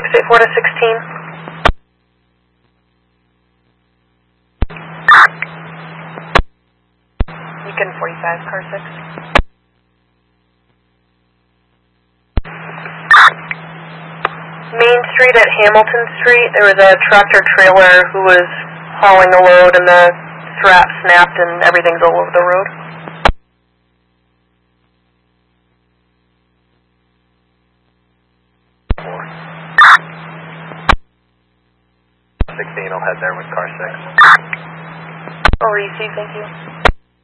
684 to 16. Beacon 45, car 6. Main Street at Hamilton Street, there was a tractor trailer who was hauling a load and the strap snapped and everything's all over the road. I'll head there with car 6. I'll receive, thank you.